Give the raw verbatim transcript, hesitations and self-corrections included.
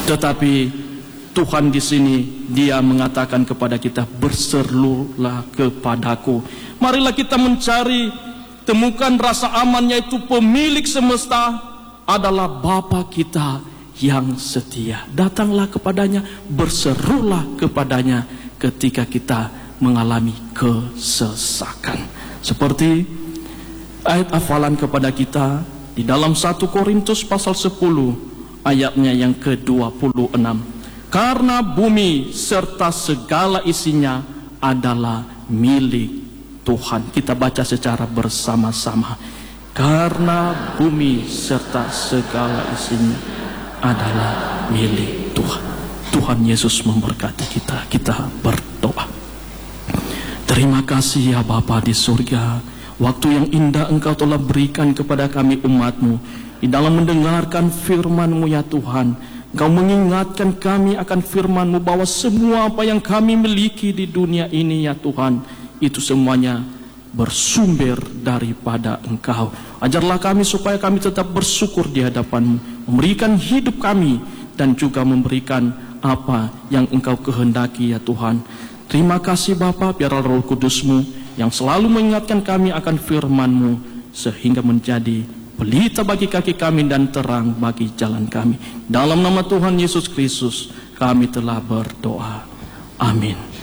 Tetapi Tuhan di sini Dia mengatakan kepada kita, berserulah kepadaku. Marilah kita mencari, temukan rasa aman, yaitu pemilik semesta adalah Bapa kita yang setia. Datanglah kepadanya, berserulah kepadanya ketika kita mengalami kesesakan. Seperti ayat hafalan kepada kita di dalam satu Korintus pasal sepuluh ayatnya yang ke dua puluh enam. Karena bumi serta segala isinya adalah milik Tuhan. Kita baca secara bersama-sama. Karena bumi serta segala isinya adalah milik Tuhan. Tuhan Yesus memberkati kita. Kita berdoa. Terima kasih ya Bapa di surga. Waktu yang indah Engkau telah berikan kepada kami umat-Mu di dalam mendengarkan firman-Mu ya Tuhan. Engkau mengingatkan kami akan firman-Mu bahwa semua apa yang kami miliki di dunia ini ya Tuhan, itu semuanya bersumber daripada Engkau. Ajarlah kami supaya kami tetap bersyukur di hadapan-Mu, memberikan hidup kami dan juga memberikan apa yang Engkau kehendaki ya Tuhan. Terima kasih Bapa, biarlah Roh Kudus-Mu yang selalu mengingatkan kami akan firman-Mu sehingga menjadi pelita bagi kaki kami dan terang bagi jalan kami. Dalam nama Tuhan Yesus Kristus kami telah berdoa. Amin.